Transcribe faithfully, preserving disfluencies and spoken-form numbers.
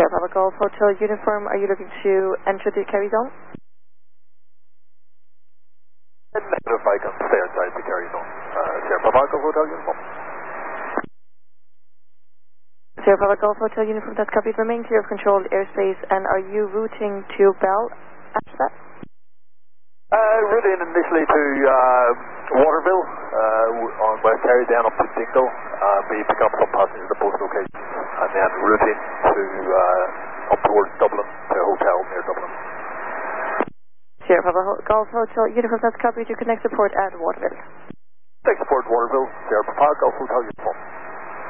Sierra Papa Golf Hotel uniform, are you looking to enter the carry zone? Negative, I can stay outside the carry zone. Uh, Sierra Papa Golf Hotel uniform. Sierra Papa Golf Hotel uniform, that's copied. Remain clear of controlled airspace, and are you routing to Bell after that? Uh, routing initially to uh, Waterville, uh, on West Kerry, down up to Dingle. Uh, we pick up some passengers at both locations, and then routing to uh, up towards Dublin, to a hotel near Dublin. Sierra Papa Ho Golf Hotel uniform, that's copied. You can next report at Waterville. Next report Waterville, Sierra Papa Golf Hotel uniform.